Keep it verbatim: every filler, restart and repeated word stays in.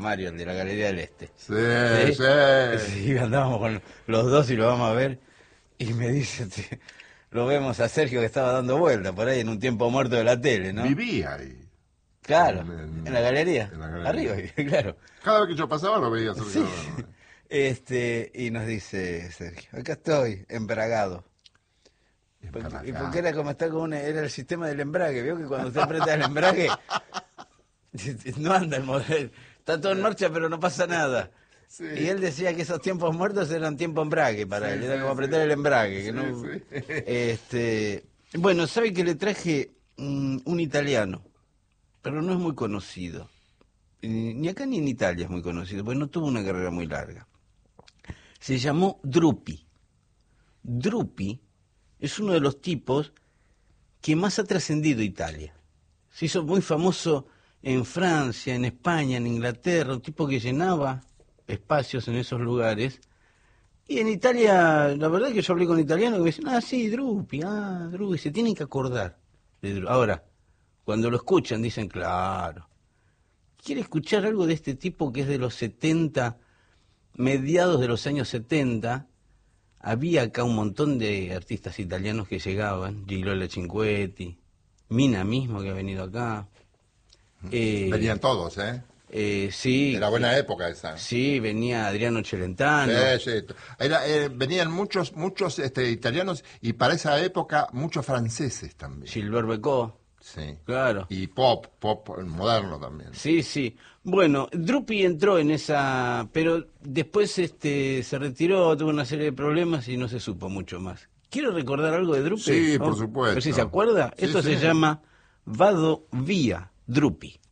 Mario, el de la Galería del Este. Sí, ¿Sí? sí. Sí, andábamos con los dos y lo vamos a ver. Y me dice, te- lo vemos a Sergio que estaba dando vuelta por ahí en un tiempo muerto de la tele, ¿no? Vivía ahí. Claro, En, en- en la galería, en la galería. arriba, claro. Cada vez que yo pasaba lo veía Sergio Sí. Bernal. Este, y nos dice Sergio, acá estoy, embragado. Porque- y Embragado. porque era como está con una, era el sistema del embrague, vio que cuando usted aprieta el embrague no anda el modelo, está todo en marcha pero no pasa nada. Sí. Y él decía que esos tiempos muertos eran tiempo embrague para Sí, él, era sí, como apretar sí. el embrague. Que Sí, no, sí. este, bueno, sabe que le traje mm, un italiano, pero no es muy conocido. Eh, Ni acá ni en Italia es muy conocido, porque no tuvo una carrera muy larga. Se llamó Drupi. Drupi es uno de los tipos que más ha trascendido Italia. Se hizo muy famoso en Francia, en España, en Inglaterra, un tipo que llenaba espacios en esos lugares. Y en Italia, la verdad es que yo hablé con italianos que me dicen, ah, sí, Drupi, ah, Drupi, se tienen que acordar de Drupi. Ahora, cuando lo escuchan dicen, claro, quiere escuchar algo de este tipo que es de los setenta, mediados de los años setenta. Había acá un montón de artistas italianos que llegaban, Gigliola Cinquetti, Mina mismo que ha venido acá. Eh, Venían todos, ¿eh? eh, sí, Era buena época esa. sí, venía Adriano Celentano. Sí, sí. Era, eh, venían muchos, muchos este, italianos y para esa época muchos franceses también. Gilbert Becot, Sí. claro. Y pop, pop moderno también. Sí, sí. Bueno, Drupi entró en esa, pero después este se retiró, tuvo una serie de problemas y no se supo mucho más. ¿Quiere recordar algo de Drupi? Sí, por ¿No? supuesto. A ver si se acuerda. Sí, Esto sí. se llama Vado Via Drupi.